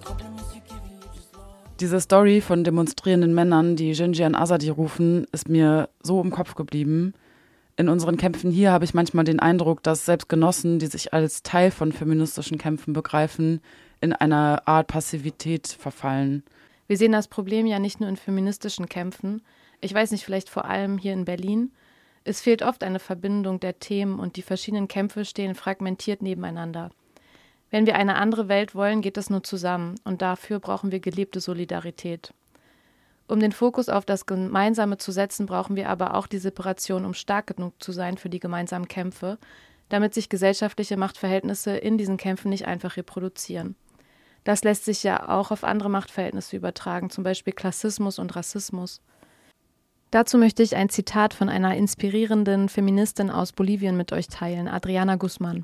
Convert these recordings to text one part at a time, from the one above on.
Diese Story von demonstrierenden Männern, die Jinjian Azadi rufen, ist mir so im Kopf geblieben. In unseren Kämpfen hier habe ich manchmal den Eindruck, dass selbst Genossen, die sich als Teil von feministischen Kämpfen begreifen, in einer Art Passivität verfallen. Wir sehen das Problem ja nicht nur in feministischen Kämpfen. Ich weiß nicht, vielleicht vor allem hier in Berlin. Es fehlt oft eine Verbindung der Themen und die verschiedenen Kämpfe stehen fragmentiert nebeneinander. Wenn wir eine andere Welt wollen, geht es nur zusammen und dafür brauchen wir gelebte Solidarität. Um den Fokus auf das Gemeinsame zu setzen, brauchen wir aber auch die Separation, um stark genug zu sein für die gemeinsamen Kämpfe, damit sich gesellschaftliche Machtverhältnisse in diesen Kämpfen nicht einfach reproduzieren. Das lässt sich ja auch auf andere Machtverhältnisse übertragen, zum Beispiel Klassismus und Rassismus. Dazu möchte ich ein Zitat von einer inspirierenden Feministin aus Bolivien mit euch teilen, Adriana Guzman.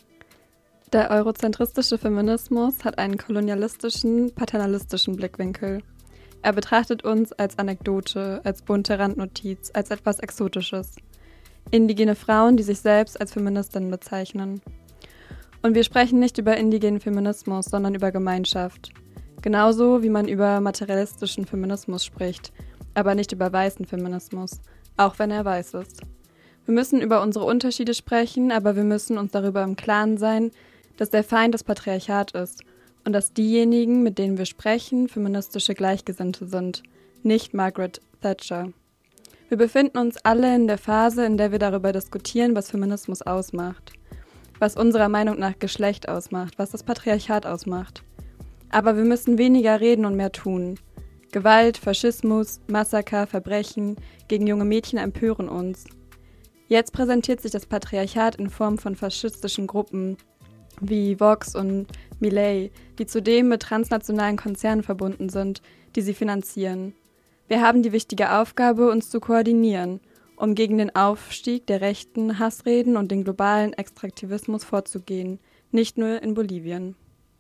Der eurozentristische Feminismus hat einen kolonialistischen, paternalistischen Blickwinkel. Er betrachtet uns als Anekdote, als bunte Randnotiz, als etwas Exotisches. Indigene Frauen, die sich selbst als Feministinnen bezeichnen. Und wir sprechen nicht über indigenen Feminismus, sondern über Gemeinschaft. Genauso wie man über materialistischen Feminismus spricht, aber nicht über weißen Feminismus, auch wenn er weiß ist. Wir müssen über unsere Unterschiede sprechen, aber wir müssen uns darüber im Klaren sein, dass der Feind das Patriarchat ist und dass diejenigen, mit denen wir sprechen, feministische Gleichgesinnte sind, nicht Margaret Thatcher. Wir befinden uns alle in der Phase, in der wir darüber diskutieren, was Feminismus ausmacht, was unserer Meinung nach Geschlecht ausmacht, was das Patriarchat ausmacht. Aber wir müssen weniger reden und mehr tun. Gewalt, Faschismus, Massaker, Verbrechen gegen junge Mädchen empören uns. Jetzt präsentiert sich das Patriarchat in Form von faschistischen Gruppen wie Vox und Milei, die zudem mit transnationalen Konzernen verbunden sind, die sie finanzieren. Wir haben die wichtige Aufgabe, uns zu koordinieren, um gegen den Aufstieg der rechten Hassreden und den globalen Extraktivismus vorzugehen, nicht nur in Bolivien.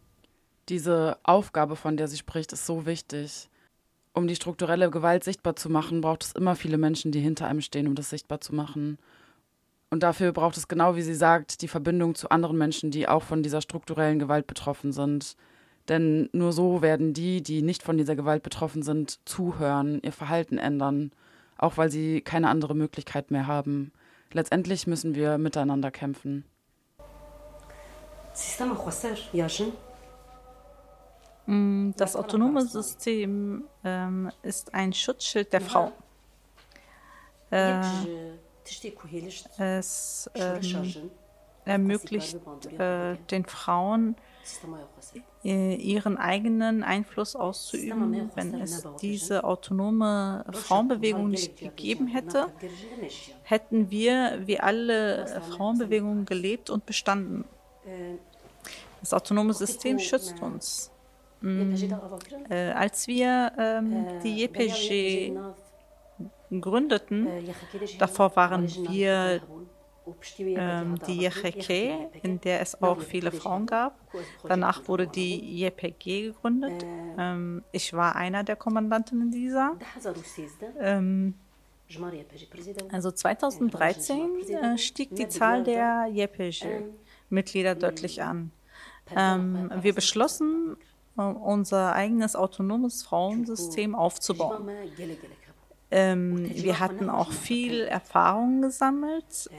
Diese Aufgabe, von der sie spricht, ist so wichtig. Um die strukturelle Gewalt sichtbar zu machen, braucht es immer viele Menschen, die hinter einem stehen, um das sichtbar zu machen. Und dafür braucht es, genau wie sie sagt, die Verbindung zu anderen Menschen, die auch von dieser strukturellen Gewalt betroffen sind. Denn nur so werden die, die nicht von dieser Gewalt betroffen sind, zuhören, ihr Verhalten ändern, auch weil sie keine andere Möglichkeit mehr haben. Letztendlich müssen wir miteinander kämpfen. Das autonome System ist ein Schutzschild der Frau. Es ermöglicht den Frauen, ihren eigenen Einfluss auszuüben. Wenn es diese autonome Frauenbewegung nicht gegeben hätte, hätten wir wie alle Frauenbewegungen gelebt und bestanden. Das autonome System schützt uns. Als wir die YPG gründeten, davor waren wir die YPG, in der es auch viele Frauen gab. Danach wurde die YPG gegründet. Ich war einer der Kommandantinnen dieser. Also 2013 stieg die Zahl der YPG-Mitglieder deutlich an. Wir beschlossen, unser eigenes autonomes Frauensystem aufzubauen. Wir hatten auch viel Erfahrung gesammelt.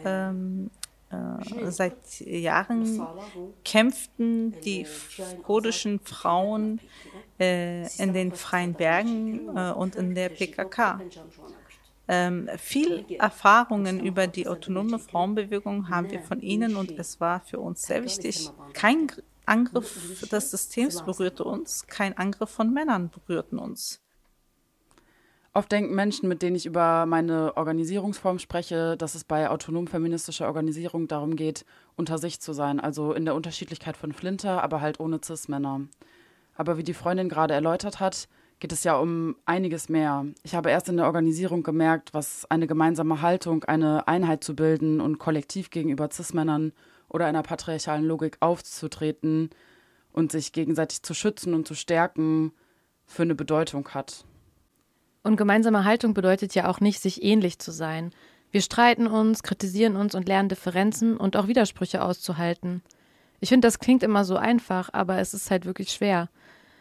Seit Jahren kämpften die kurdischen Frauen in den Freien Bergen und in der PKK. Viel Erfahrungen über die autonome Frauenbewegung haben wir von ihnen und es war für uns sehr wichtig. Kein Angriff des Systems berührte uns, kein Angriff von Männern berührten uns. Oft denken Menschen, mit denen ich über meine Organisierungsform spreche, dass es bei autonom-feministischer Organisierung darum geht, unter sich zu sein, also in der Unterschiedlichkeit von Flinter, aber halt ohne Cis-Männer. Aber wie die Freundin gerade erläutert hat, geht es ja um einiges mehr. Ich habe erst in der Organisierung gemerkt, was eine gemeinsame Haltung, eine Einheit zu bilden und kollektiv gegenüber Cis-Männern oder einer patriarchalen Logik aufzutreten und sich gegenseitig zu schützen und zu stärken, für eine Bedeutung hat. Und gemeinsame Haltung bedeutet ja auch nicht, sich ähnlich zu sein. Wir streiten uns, kritisieren uns und lernen Differenzen und auch Widersprüche auszuhalten. Ich finde, das klingt immer so einfach, aber es ist halt wirklich schwer.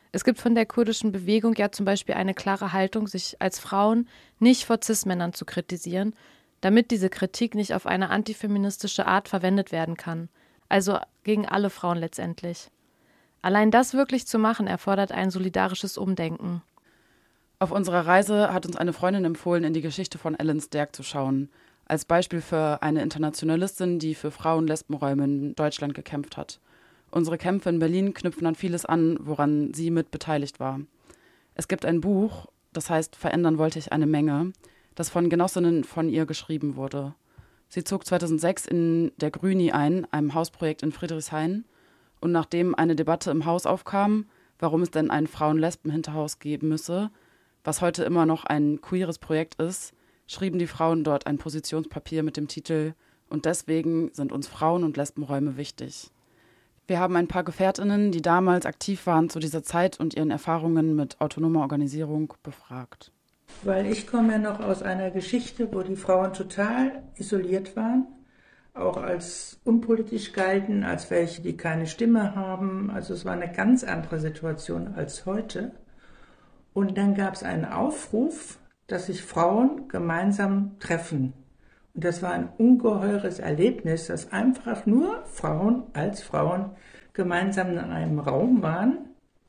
Es gibt von der kurdischen Bewegung ja zum Beispiel eine klare Haltung, sich als Frauen nicht vor Cis-Männern zu kritisieren, damit diese Kritik nicht auf eine antifeministische Art verwendet werden kann. Also gegen alle Frauen letztendlich. Allein das wirklich zu machen, erfordert ein solidarisches Umdenken. Auf unserer Reise hat uns eine Freundin empfohlen, in die Geschichte von Ellen Sterk zu schauen, als Beispiel für eine Internationalistin, die für Frauen-Lesbenräume in Deutschland gekämpft hat. Unsere Kämpfe in Berlin knüpfen an vieles an, woran sie mit beteiligt war. Es gibt ein Buch, das heißt »Verändern wollte ich eine Menge«, das von Genossinnen von ihr geschrieben wurde. Sie zog 2006 in der Grüni ein, einem Hausprojekt in Friedrichshain, und nachdem eine Debatte im Haus aufkam, warum es denn ein Frauen-Lesben-Hinterhaus geben müsse, was heute immer noch ein queeres Projekt ist, schrieben die Frauen dort ein Positionspapier mit dem Titel »Und deswegen sind uns Frauen- und Lesbenräume wichtig«. Wir haben ein paar GefährtInnen, die damals aktiv waren zu dieser Zeit und ihren Erfahrungen mit autonomer Organisierung befragt. Weil ich komme ja noch aus einer Geschichte, wo die Frauen total isoliert waren, auch als unpolitisch galten, als welche, die keine Stimme haben. Also es war eine ganz andere Situation als heute. Und dann gab es einen Aufruf, dass sich Frauen gemeinsam treffen. Und das war ein ungeheures Erlebnis, dass einfach nur Frauen als Frauen gemeinsam in einem Raum waren.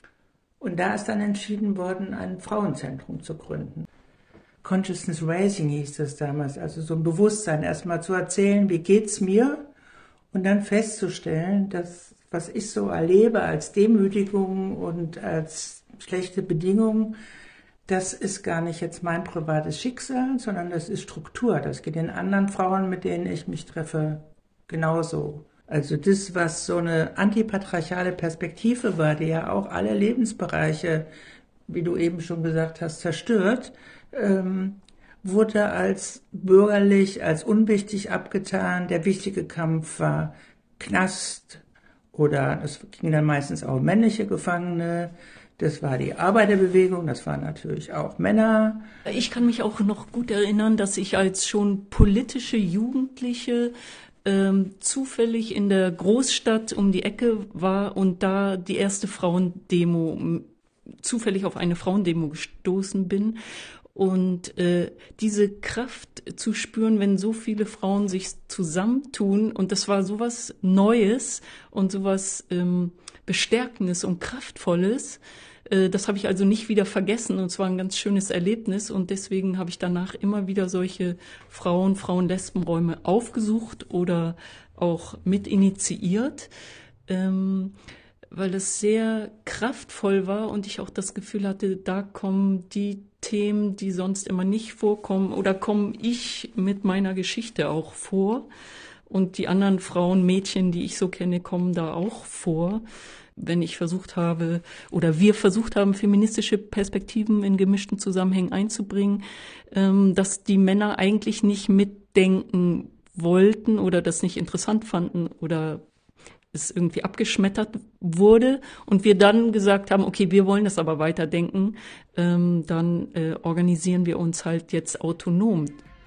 Und da ist dann entschieden worden, ein Frauenzentrum zu gründen. Consciousness Raising hieß das damals, also so ein Bewusstsein, erstmal zu erzählen, wie geht's mir, und dann festzustellen, dass was ich so erlebe als Demütigung und als schlechte Bedingungen, das ist gar nicht jetzt mein privates Schicksal, sondern das ist Struktur. Das geht den anderen Frauen, mit denen ich mich treffe, genauso. Also das, was so eine antipatriarchale Perspektive war, die ja auch alle Lebensbereiche, wie du eben schon gesagt hast, zerstört, wurde als bürgerlich, als unwichtig abgetan. Der wichtige Kampf war Knast, oder es ging dann meistens auch männliche Gefangene. Das war die Arbeiterbewegung, das waren natürlich auch Männer. Ich kann mich auch noch gut erinnern, dass ich als schon politische Jugendliche zufällig in der Großstadt um die Ecke war und da die erste Frauendemo, zufällig auf eine Frauendemo gestoßen bin. Und diese Kraft zu spüren, wenn so viele Frauen sich zusammentun, und das war sowas Neues und sowas Bestärkendes und Kraftvolles, das habe ich also nicht wieder vergessen, und es war ein ganz schönes Erlebnis, und deswegen habe ich danach immer wieder solche Frauen-Lesbenräume aufgesucht oder auch mit initiiert, weil es sehr kraftvoll war und ich auch das Gefühl hatte, da kommen die Themen, die sonst immer nicht vorkommen, oder komme ich mit meiner Geschichte auch vor, und die anderen Frauen, Mädchen, die ich so kenne, kommen da auch vor. Wenn ich versucht habe, oder wir versucht haben, feministische Perspektiven in gemischten Zusammenhängen einzubringen, dass die Männer eigentlich nicht mitdenken wollten oder das nicht interessant fanden oder es irgendwie abgeschmettert wurde, und wir dann gesagt haben, okay, wir wollen das aber weiterdenken, dann organisieren wir uns halt jetzt autonom.